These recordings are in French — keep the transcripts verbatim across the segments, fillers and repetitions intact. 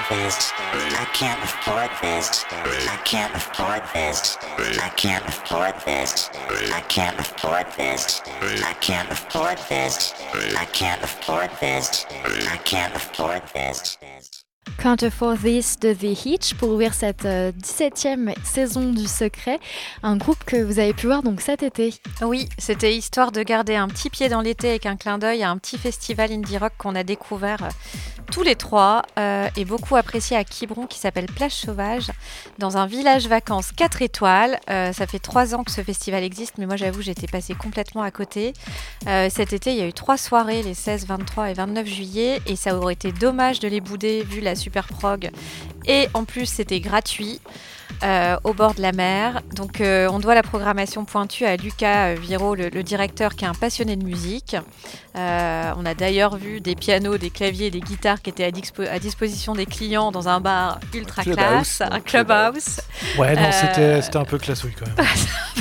this. I can't afford this. I can't afford this. I can't afford this. I can't afford this. I can't afford this. I can't afford this. I can't afford this. Can't Afford This de The Hitch pour ouvrir cette euh, dix-septième saison du Secret, un groupe que vous avez pu voir donc cet été. Oui, c'était histoire de garder un petit pied dans l'été avec un clin d'œil à un petit festival indie rock qu'on a découvert euh, tous les trois euh, et beaucoup apprécié à Quiberon qui s'appelle Plage Sauvage, dans un village vacances quatre étoiles. Euh, ça fait trois ans que ce festival existe, mais moi j'avoue j'étais passée complètement à côté. Euh, cet été, il y a eu trois soirées, les seize, vingt-trois et vingt-neuf juillet, et ça aurait été dommage de les bouder vu la super prog. Et en plus, c'était gratuit. Euh, au bord de la mer. Donc euh, on doit la programmation pointue à Lucas Viro, le, le directeur qui est un passionné de musique. Euh, on a d'ailleurs vu des pianos, des claviers, des guitares qui étaient à, dispo- à disposition des clients dans un bar ultra classe, un clubhouse. Ouais, non, Euh, c'était, c'était un peu classouille quand même.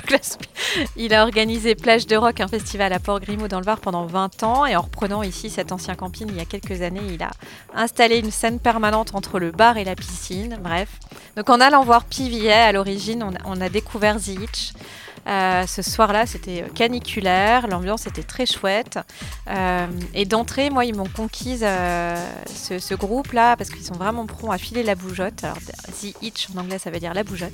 Il a organisé Plage de Rock, un festival à Port-Grimaud dans le Var pendant vingt ans, et en reprenant ici cet ancien camping il y a quelques années, il a installé une scène permanente entre le bar et la piscine. Bref, donc en allant voir Pivillet à l'origine, on a, on a découvert The Hitch. Euh, ce soir-là, c'était caniculaire, l'ambiance était très chouette. Euh, et d'entrée, moi, ils m'ont conquise euh, ce, ce groupe-là parce qu'ils sont vraiment pronts à filer la bougeotte. Alors, The Hitch en anglais, ça veut dire la bougeotte.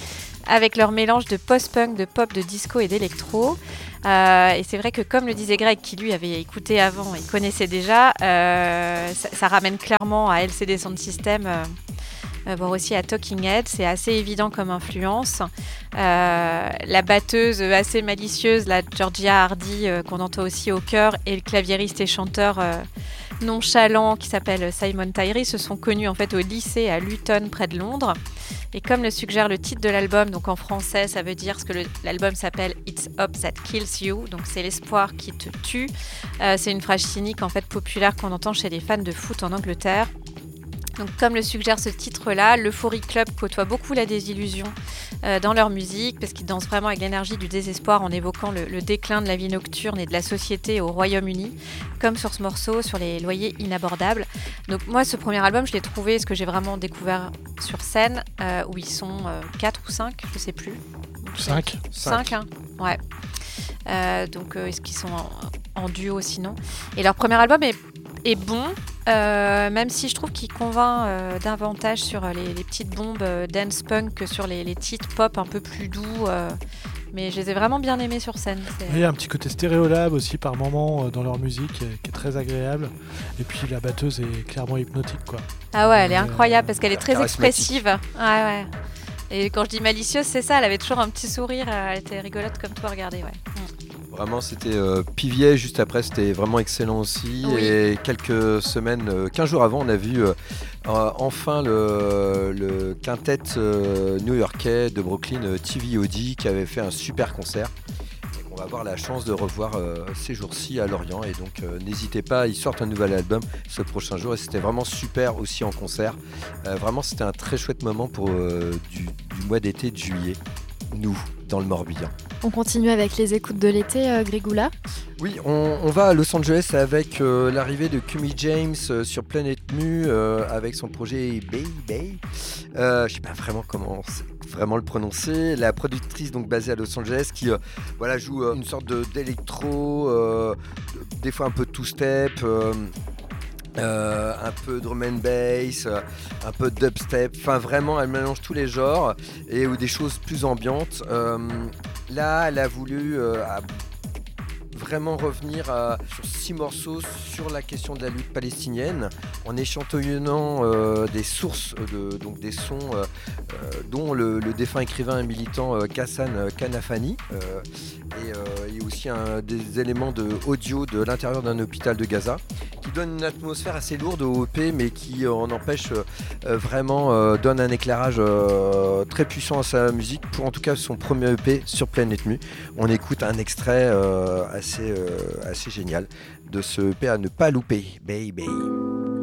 Avec leur mélange de post-punk, de pop, de disco et d'électro. Euh, et c'est vrai que comme le disait Greg, qui lui avait écouté avant et connaissait déjà, euh, ça, ça ramène clairement à L C D Sound System, euh, euh, voire aussi à Talking Heads. C'est assez évident comme influence. Euh, la batteuse assez malicieuse, la Georgia Hardy, euh, qu'on entend aussi au chœur, et le claviériste et chanteur euh, nonchalant qui s'appelle Simon Tyree se sont connus en fait au lycée à Luton près de Londres. Et comme le suggère le titre de l'album, donc en français ça veut dire ce que le, l'album s'appelle It's Hope That Kills You, donc c'est l'espoir qui te tue. Euh, c'est une phrase cynique en fait populaire qu'on entend chez les fans de foot en Angleterre. Donc, comme le suggère ce titre-là, l'Euphorie Club côtoie beaucoup la désillusion euh, dans leur musique, parce qu'ils dansent vraiment avec l'énergie du désespoir en évoquant le, le déclin de la vie nocturne et de la société au Royaume-Uni, comme sur ce morceau, sur les loyers inabordables. Donc moi, ce premier album, je l'ai trouvé, ce que j'ai vraiment découvert sur scène, euh, où ils sont euh, quatre ou cinq, je sais plus. cinq cinq, hein, ouais. Euh, donc, euh, est-ce qu'ils sont en, en duo sinon ? Et leur premier album est, est bon, euh, même si je trouve qu'il convainc euh, davantage sur les, les petites bombes euh, dance punk que sur les, les titres pop un peu plus doux. Euh, mais je les ai vraiment bien aimés sur scène. C'est... Il y a un petit côté stéréolab aussi par moment euh, dans leur musique qui est, qui est très agréable. Et puis la batteuse est clairement hypnotique, quoi. Ah ouais, elle est Euh, incroyable parce qu'elle est très charismatique. expressive. Ouais, ouais. Et quand je dis malicieuse, c'est ça, elle avait toujours un petit sourire, elle était rigolote comme toi, regardez, ouais. Mm. Vraiment, c'était euh, Pivier, juste après, c'était vraiment excellent aussi. Oui. Et quelques semaines, euh, quinze jours avant, on a vu euh, euh, enfin le, le quintet euh, new-yorkais de Brooklyn, euh, T V O D, qui avait fait un super concert. Et qu'on va avoir la chance de revoir euh, ces jours-ci à Lorient. Et donc, euh, n'hésitez pas, ils sortent un nouvel album ce prochain jour. Et c'était vraiment super aussi en concert. Euh, vraiment, c'était un très chouette moment pour euh, du, du mois d'été de juillet, nous, dans le Morbihan. On continue avec les écoutes de l'été, euh, Grégoula. Oui, on, on va à Los Angeles avec euh, l'arrivée de Kumi James euh, sur Planète Mu euh, avec son projet Bay Bay. Euh, je sais pas vraiment comment vraiment le prononcer. La productrice donc basée à Los Angeles qui euh, voilà joue euh, une sorte de, d'électro, euh, des fois un peu de two-step. Euh, Euh, un peu drum and bass, euh, un peu dubstep, enfin vraiment elle mélange tous les genres et ou des choses plus ambiantes. Euh, là elle a voulu euh, à vraiment revenir à, sur six morceaux sur la question de la lutte palestinienne en échantillonnant euh, des sources, de, donc des sons euh, euh, dont le, le défunt écrivain et militant euh, Ghassan Kanafani euh, et, euh, et aussi un, des éléments de audio de l'intérieur d'un hôpital de Gaza qui donne une atmosphère assez lourde au E P mais qui euh, en empêche euh, vraiment euh, donne un éclairage euh, très puissant à sa musique pour en tout cas son premier E P sur Planète Mu. On écoute un extrait euh, assez, euh, assez génial de ce E P à ne pas louper, Baby.